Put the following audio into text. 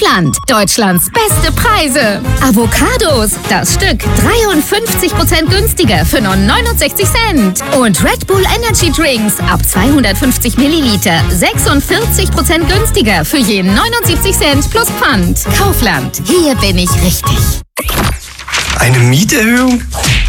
Kaufland. Deutschlands beste Preise. Avocados, das Stück 53% günstiger für nur 69 Cent. Und Red Bull Energy Drinks ab 250 Milliliter 46% günstiger für je 79 Cent plus Pfand. Kaufland, hier bin ich richtig. Eine Mieterhöhung?